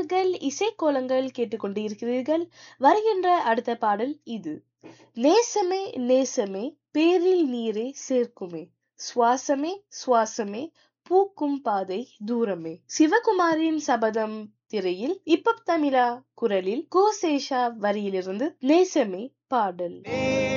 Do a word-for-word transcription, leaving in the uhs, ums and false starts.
நேயர்கள் இசைக்கோலங்கள் கேட்டுக்கொண்டு இருக்கிறீர்கள். வருகின்ற அடுத்த பாடல் இது. நேசமே நேசமே பேரில் நீரே சேர்க்குமே, சுவாசமே சுவாசமே பூக்கும் பாதை தூரமே. சிவகுமாரின் சபதம் திரையில் இப்ப தமிழா குரலில் கோசேஷா வரியிலிருந்து நேசமே பாடல்.